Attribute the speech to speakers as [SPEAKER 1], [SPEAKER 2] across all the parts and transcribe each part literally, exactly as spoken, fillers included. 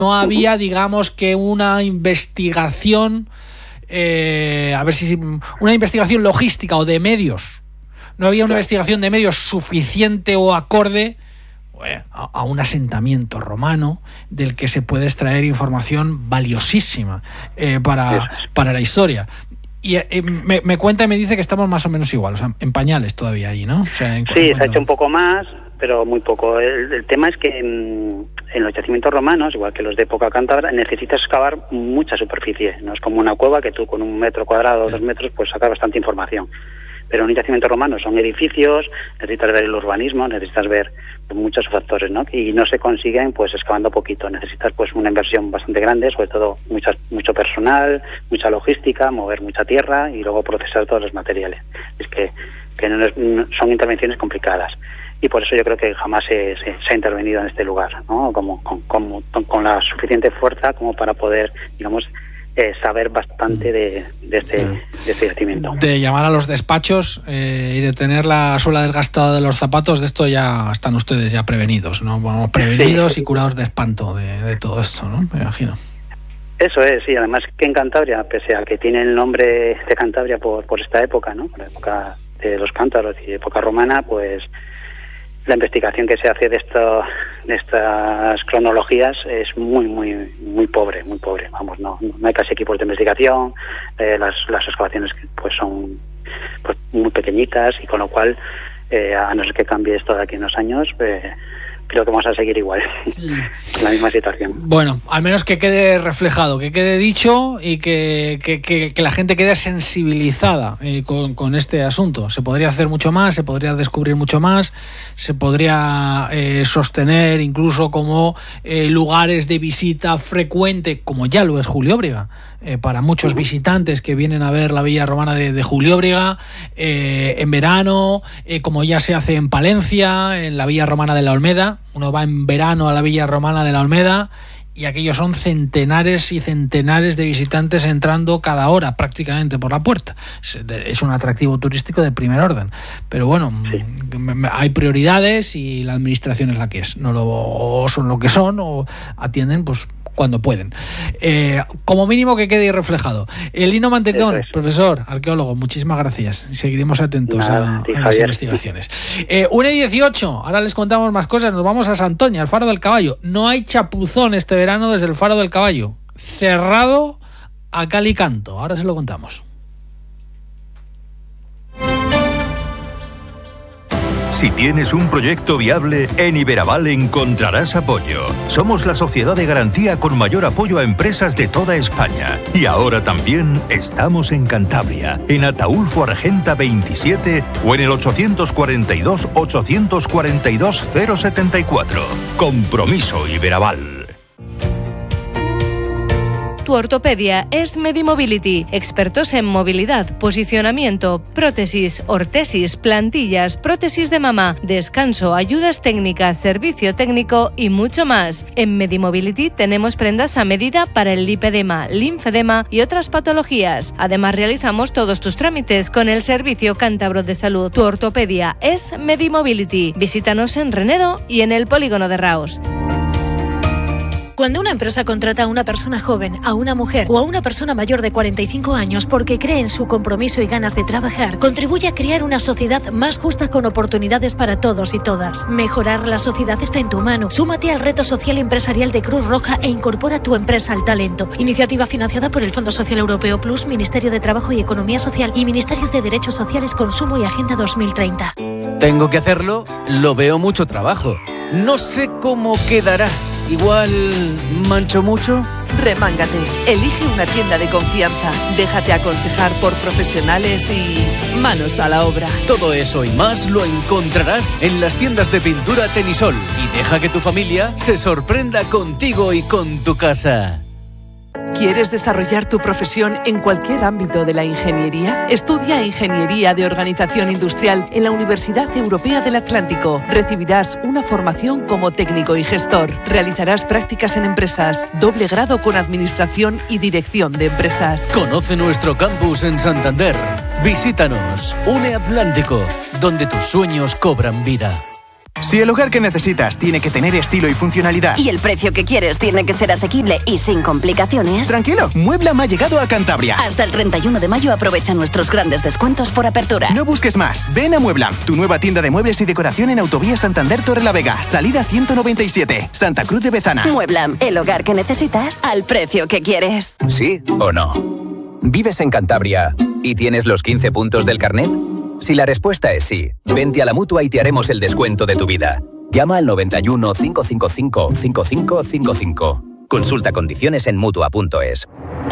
[SPEAKER 1] no había, digamos, que una investigación, eh, a ver si una investigación logística o de medios. No había una investigación de medios suficiente o acorde a, a un asentamiento romano del que se puede extraer información valiosísima eh, para, para la historia. Y eh, me, me cuenta y me dice que estamos más o menos igual, o sea, en pañales todavía ahí, ¿no? O sea, en
[SPEAKER 2] sí, se ha hecho un poco más, pero muy poco. El, el tema es que en, en los yacimientos romanos, igual que los de época cántabra, necesitas excavar mucha superficie. No es como una cueva que tú con un metro cuadrado o dos metros pues sacas bastante información. Pero un yacimiento romano son edificios, necesitas ver el urbanismo, necesitas ver muchos factores, ¿no? Y no se consiguen pues excavando poquito. Necesitas pues una inversión bastante grande, sobre todo muchas, mucho personal, mucha logística, mover mucha tierra y luego procesar todos los materiales. Es que, que no es, no, son intervenciones complicadas. Y por eso yo creo que jamás se, se, se ha intervenido en este lugar, ¿no? Como, con, con, con la suficiente fuerza como para poder, digamos, Eh, saber bastante de, de, este, de este yacimiento.
[SPEAKER 1] De llamar a los despachos eh, y de tener la suela desgastada de los zapatos, de esto ya están ustedes ya prevenidos, ¿no? Bueno, prevenidos sí. Y curados de espanto de, de todo esto, ¿no? Me imagino.
[SPEAKER 2] Eso es, sí. Además que en Cantabria, pese a que tiene el nombre de Cantabria por, por esta época, ¿no? Por la época de los cántaros y época romana, pues la investigación que se hace de esto, de estas cronologías es muy muy muy pobre, muy pobre. Vamos, no no hay casi equipos de investigación, eh, las las excavaciones pues son pues muy pequeñitas y con lo cual eh, a no ser que cambie esto de aquí en unos años, eh, creo que vamos a seguir igual, en la misma situación.
[SPEAKER 1] Bueno, al menos que quede reflejado, que quede dicho y que, que, que, que la gente quede sensibilizada eh, con, con este asunto. Se podría hacer mucho más, se podría descubrir mucho más, se podría eh, sostener incluso como eh, lugares de visita frecuente, como ya lo es Julióbriga, eh, para muchos visitantes que vienen a ver la villa romana de, de Julióbriga eh, en verano, eh, como ya se hace en Palencia, en la villa romana de la Olmeda. Uno va en verano a la villa romana de la Olmeda y aquellos son centenares y centenares de visitantes entrando cada hora prácticamente por la puerta. Es un atractivo turístico de primer orden. Pero bueno, sí. Hay prioridades y la administración es la que es. No lo, o son lo que son o atienden pues cuando pueden. Eh, como mínimo que quede reflejado. Lino Mantecón, es. Profesor, arqueólogo, muchísimas gracias. Seguiremos atentos
[SPEAKER 2] Nada,
[SPEAKER 1] a,
[SPEAKER 2] sí,
[SPEAKER 1] a las investigaciones. Eh, una y dieciocho, ahora les contamos más cosas. Nos vamos a Santoña, al Faro del Caballo. No hay chapuzón este verano desde el Faro del Caballo. Cerrado a cal y canto. Ahora se lo contamos.
[SPEAKER 3] Si tienes un proyecto viable, en Iberaval encontrarás apoyo. Somos la sociedad de garantía con mayor apoyo a empresas de toda España. Y ahora también estamos en Cantabria, en Ataulfo Argenta veintisiete o en el ochocientos cuarenta y dos, ochocientos cuarenta y dos, cero setenta y cuatro. Compromiso Iberaval.
[SPEAKER 4] Tu ortopedia es Medimobility, expertos en movilidad, posicionamiento, prótesis, ortesis, plantillas, prótesis de mama, descanso, ayudas técnicas, servicio técnico y mucho más. En Medimobility tenemos prendas a medida para el lipedema, linfedema y otras patologías. Además realizamos todos tus trámites con el Servicio Cántabro de Salud. Tu ortopedia es Medimobility. Visítanos en Renedo y en el Polígono de Raos.
[SPEAKER 5] Cuando una empresa contrata a una persona joven, a una mujer o a una persona mayor de cuarenta y cinco años porque cree en su compromiso y ganas de trabajar, contribuye a crear una sociedad más justa con oportunidades para todos y todas. Mejorar la sociedad está en tu mano. Súmate al reto social empresarial de Cruz Roja e incorpora tu empresa al talento. Iniciativa financiada por el Fondo Social Europeo Plus, Ministerio de Trabajo y Economía Social y Ministerio de Derechos Sociales, Consumo y Agenda dos mil treinta.
[SPEAKER 6] Tengo que hacerlo, lo veo mucho trabajo. No sé cómo quedará. Igual mancho mucho.
[SPEAKER 7] Remángate, elige una tienda de confianza, déjate aconsejar por profesionales y manos a la obra.
[SPEAKER 6] Todo eso y más lo encontrarás en las tiendas de pintura Tenisol y deja que tu familia se sorprenda contigo y con tu casa.
[SPEAKER 7] ¿Quieres desarrollar tu profesión en cualquier ámbito de la ingeniería? Estudia Ingeniería de Organización Industrial en la Universidad Europea del Atlántico. Recibirás una formación como técnico y gestor. Realizarás prácticas en empresas, doble grado con Administración y Dirección de Empresas.
[SPEAKER 6] Conoce nuestro campus en Santander. Visítanos. Une Atlántico, donde tus sueños cobran vida.
[SPEAKER 8] Si el hogar que necesitas tiene que tener estilo y funcionalidad,
[SPEAKER 9] y el precio que quieres tiene que ser asequible y sin complicaciones,
[SPEAKER 8] tranquilo, Mueblam ha llegado a Cantabria.
[SPEAKER 9] Hasta el treinta y uno de mayo aprovecha nuestros grandes descuentos por apertura.
[SPEAKER 8] No busques más, ven a Mueblam, tu nueva tienda de muebles y decoración en Autovía Santander Torrelavega, salida ciento noventa y siete, Santa Cruz de Bezana.
[SPEAKER 9] Mueblam, el hogar que necesitas al precio que quieres.
[SPEAKER 10] ¿Sí o no? ¿Vives en Cantabria y tienes los quince puntos del carnet? Si la respuesta es sí, vente a la Mutua y te haremos el descuento de tu vida. Llama al noventa y uno, cinco cinco cinco, cinco cinco cinco cinco. Consulta condiciones en Mutua punto es.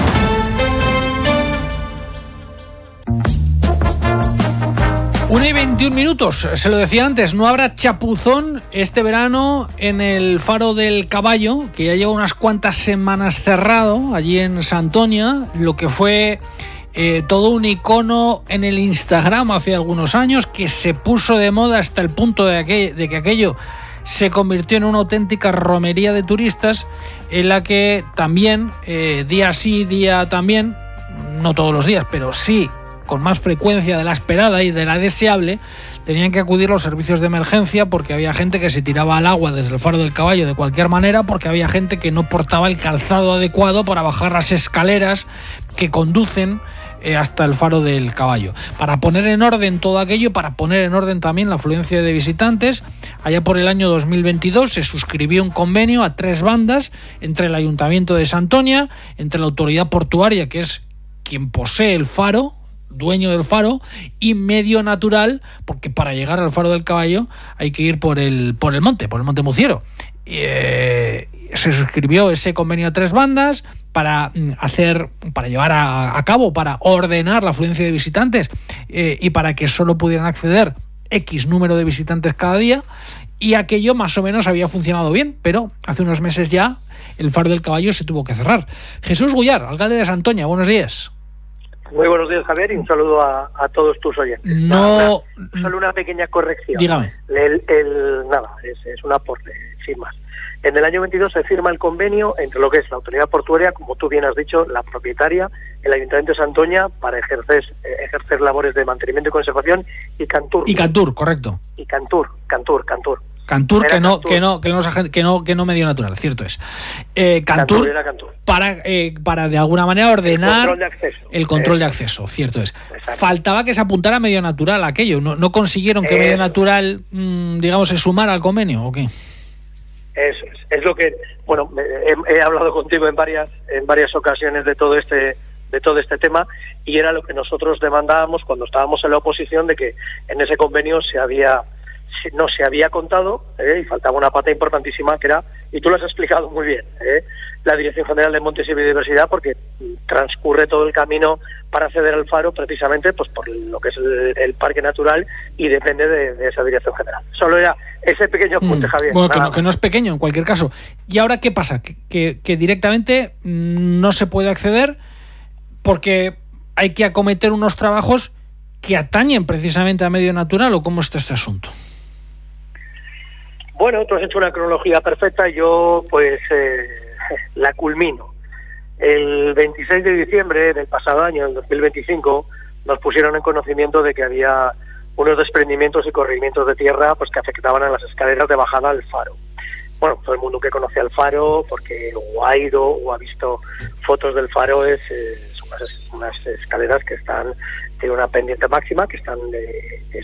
[SPEAKER 1] una y veintiún minutos, se lo decía antes, no habrá chapuzón este verano en el Faro del Caballo, que ya lleva unas cuantas semanas cerrado allí en Santoña, lo que fue... Eh, todo un icono en el Instagram hace algunos años, que se puso de moda hasta el punto de, aquel, de que aquello se convirtió en una auténtica romería de turistas, en la que también, eh, día sí, día también, no todos los días, pero sí con más frecuencia de la esperada y de la deseable, tenían que acudir los servicios de emergencia porque había gente que se tiraba al agua desde el Faro del Caballo de cualquier manera, porque había gente que no portaba el calzado adecuado para bajar las escaleras que conducen eh, hasta el Faro del Caballo. Para poner en orden todo aquello, para poner en orden también la afluencia de visitantes, allá por el año dos mil veintidós se suscribió un convenio a tres bandas entre el Ayuntamiento de Santoña, entre la Autoridad Portuaria, que es quien posee el faro, dueño del faro, y Medio Natural, porque para llegar al Faro del Caballo hay que ir por el por el monte, por el Monte Muciero. Eh, se suscribió ese convenio a tres bandas para hacer, para llevar a, a cabo, para ordenar la afluencia de visitantes eh, y para que solo pudieran acceder X número de visitantes cada día, y aquello más o menos había funcionado bien, pero hace unos meses ya el Faro del Caballo se tuvo que cerrar. Jesús Gullar, alcalde de Santoña, buenos días.
[SPEAKER 11] Muy buenos días, Javier, y un saludo a, a todos tus oyentes.
[SPEAKER 1] No,
[SPEAKER 11] una, solo una pequeña corrección.
[SPEAKER 1] Dígame.
[SPEAKER 11] El, el, nada, es, es un aporte, sin más. En el año veintidós se firma el convenio entre lo que es la Autoridad Portuaria, como tú bien has dicho, la propietaria, el Ayuntamiento de Santoña, para ejercer, eh, ejercer labores de mantenimiento y conservación, y Cantur.
[SPEAKER 1] Y Cantur, correcto.
[SPEAKER 11] Y Cantur, Cantur, Cantur.
[SPEAKER 1] Cantur, que no,
[SPEAKER 11] Cantur.
[SPEAKER 1] que no, que no, que no, que no Medio Natural, cierto es. Eh, Cantur,
[SPEAKER 11] Cantur, Cantur.
[SPEAKER 1] para, eh, para de alguna manera ordenar
[SPEAKER 11] el control de acceso.
[SPEAKER 1] El control
[SPEAKER 11] eh,
[SPEAKER 1] de acceso, cierto es.
[SPEAKER 11] Exacto.
[SPEAKER 1] Faltaba que se apuntara Medio Natural a aquello. No, no consiguieron que
[SPEAKER 11] eh,
[SPEAKER 1] Medio Natural, mmm, digamos, se sumara al convenio, ¿o qué?
[SPEAKER 11] Eso es, es lo que, bueno, he, he hablado contigo en varias, en varias ocasiones de todo este, de todo este tema, y era lo que nosotros demandábamos cuando estábamos en la oposición, de que en ese convenio se había no se había contado, eh, y faltaba una pata importantísima, que era, y tú lo has explicado muy bien, eh, la Dirección General de Montes y Biodiversidad, porque transcurre todo el camino para acceder al faro precisamente pues por lo que es el, el parque natural, y depende de, de esa Dirección General. Solo era ese pequeño apunte, mm, Javier.
[SPEAKER 1] Bueno, que no, que no es pequeño en cualquier caso. ¿Y ahora qué pasa? Que, que, que directamente no se puede acceder porque hay que acometer unos trabajos que atañen precisamente a Medio Natural, ¿o cómo está este asunto?
[SPEAKER 11] Bueno, tú has hecho una cronología perfecta y yo pues eh, la culmino. El veintiséis de diciembre del pasado año, del dos mil veinticinco, nos pusieron en conocimiento de que había unos desprendimientos y corrimientos de tierra pues que afectaban a las escaleras de bajada al faro. Bueno, todo el mundo que conoce al faro, porque o ha ido o ha visto fotos del faro, es, eh, son unas, unas escaleras que están, tienen una pendiente máxima, que están de,